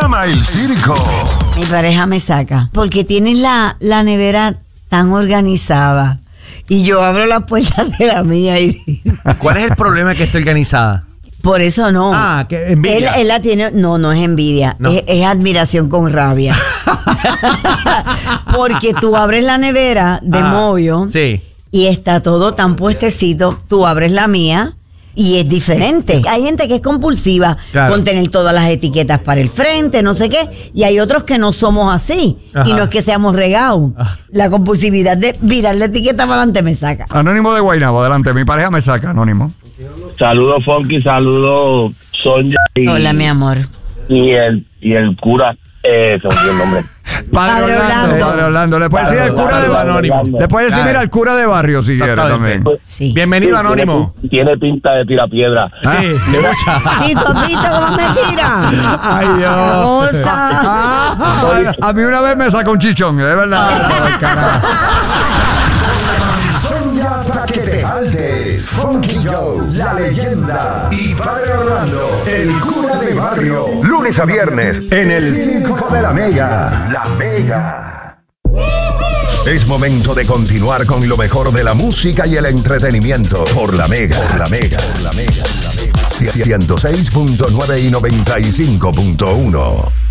llama el circo. Mi pareja me saca porque tienes la nevera tan organizada y yo abro las puertas de la mía y... ¿Cuál es el problema de que esté organizada? Por eso no. Ah, que envidia. Él la tiene, no es envidia, No. es admiración con rabia. Porque tú abres la nevera de Movio Sí. y está todo tan puestecito, tú abres la mía y es diferente. Hay gente que es compulsiva con tener todas las etiquetas para el frente, no sé qué, y hay otros que no somos así. Ajá. Y no es que seamos regados. La compulsividad de virar la etiqueta para adelante me saca. Anónimo de Guaynabo, adelante. Mi pareja me saca, Anónimo. Saludos, Funky, saludos, Sonia. Hola, mi amor. Y el cura, se me olvidó el nombre. Padre Orlando. Padre Orlando. Le puedes decir el cura de barrio. Le puedes decir, mira, el cura de barrio si quiere también. Sí. Bienvenido, Anónimo. Tiene pinta de tirapiedra. Sí, mucha. Sí, tú has visto cómo me tira. Ay, Dios. Cosa. A mí una vez me sacó un chichón, de verdad. Sonia Taquetejaldes, Funky Joe, la leyenda y Padre Orlando, el cura de barrio. Lunes a viernes en el Circo de la Mega. La Mega. Es momento de continuar con lo mejor de la música y el entretenimiento por la Mega. Por la Mega. Por la Mega. 106.9 y 95.1.